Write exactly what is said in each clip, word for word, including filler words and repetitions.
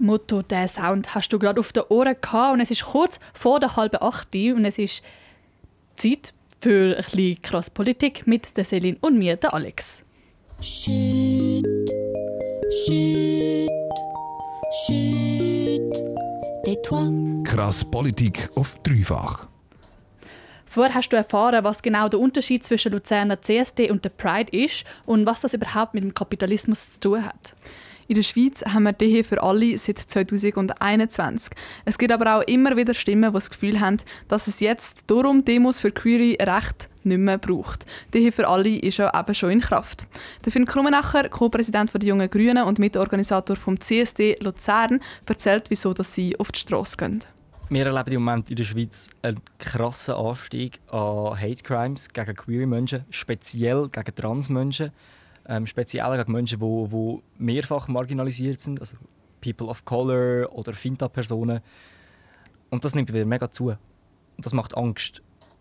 Motto, der Sound hast du gerade auf den Ohren gehabt und es ist kurz vor der halben acht und es ist Zeit für ein bisschen krass Politik mit der Celine und mir, der Alex. Chut, chut, chut, tais-toi. Krass Politik auf dreifach. Vorher hast du erfahren, was genau der Unterschied zwischen Luzerner C S D und der Pride ist und was das überhaupt mit dem Kapitalismus zu tun hat. In der Schweiz haben wir die hier für alle seit zweitausendeinundzwanzig. Es gibt aber auch immer wieder Stimmen, die das Gefühl haben, dass es jetzt darum Demos für Queere Recht nicht mehr braucht. Die hier für alle ist ja eben schon in Kraft. Der Finn Krummenacher, Co-Präsident der Jungen Grünen und Mitorganisator vom C S D Luzern, erzählt, wieso dass sie auf die Strasse gehen. Wir erleben im Moment in der Schweiz einen krassen Anstieg an Hate Crimes gegen queere Menschen, speziell gegen Transmenschen. Ähm, speziell gegen Menschen, die, die mehrfach marginalisiert sind, also People of Color oder Finta-Personen. Und das nimmt wieder mega zu. Und das macht Angst.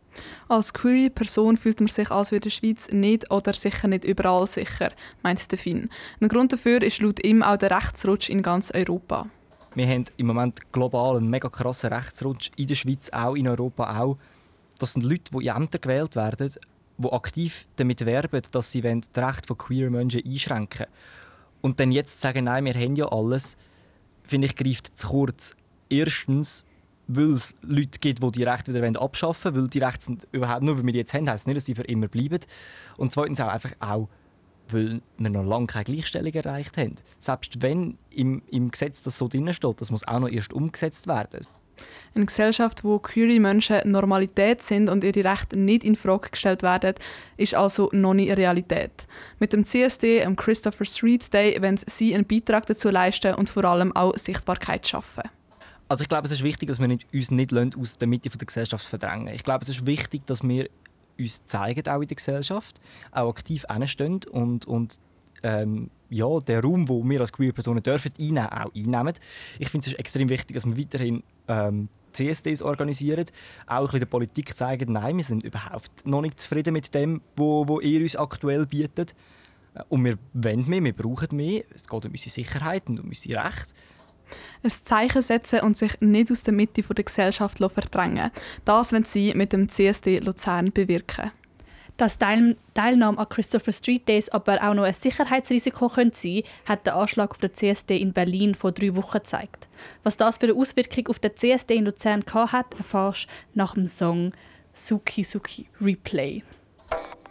Als queere Person fühlt man sich also in der Schweiz nicht oder sicher nicht überall sicher, meint der Finn. Ein Grund dafür ist laut ihm auch der Rechtsrutsch in ganz Europa. Wir haben im Moment global einen mega krassen Rechtsrutsch, in der Schweiz auch, in Europa auch. Das sind Leute, die in Ämter gewählt werden, die aktiv damit werben, dass sie die Rechte von queer Menschen einschränken. Und dann jetzt sagen, nein, wir haben ja alles, finde ich, greift zu kurz. Erstens, weil es Leute gibt, die die Rechte wieder abschaffen wollen, weil die Rechte sind überhaupt, nur weil wir die jetzt haben, heisst es nicht, dass sie für immer bleiben. Und zweitens auch einfach auch, weil wir noch lange keine Gleichstellung erreicht haben. Selbst wenn im, im Gesetz das so drin steht, das muss auch noch erst umgesetzt werden. Eine Gesellschaft, wo queere Menschen Normalität sind und ihre Rechte nicht in Frage gestellt werden, ist also noch nicht Realität. Mit dem C S D, dem Christopher Street Day, wollen sie einen Beitrag dazu leisten und vor allem auch Sichtbarkeit schaffen. Also ich glaube, es ist wichtig, dass wir nicht, uns nicht aus der Mitte der Gesellschaft verdrängen. Ich glaube, es ist wichtig, dass wir uns zeigen, auch in der Gesellschaft, auch aktiv hinstehen und, und ähm, ja, den Raum, den wir als queer Personen dürfen einnehmen, auch einnehmen. Ich finde es ist extrem wichtig, dass wir weiterhin ähm, C S Ds organisieren, auch ein bisschen der Politik zeigen, nein, wir sind überhaupt noch nicht zufrieden mit dem, wo, wo ihr uns aktuell bietet. Und wir wollen mehr, wir brauchen mehr. Es geht um unsere Sicherheit und um unsere Rechte. Ein Zeichen setzen und sich nicht aus der Mitte der Gesellschaft verdrängen. Das wollen sie mit dem C S D Luzern bewirken. Dass Teil- Teilnahme an Christopher Street Days aber auch noch ein Sicherheitsrisiko könnte sein, hat der Anschlag auf den C S D in Berlin vor drei Wochen gezeigt. Was das für eine Auswirkung auf den C S D in Luzern hatte, erfährst du nach dem Song «Suki Suki Replay».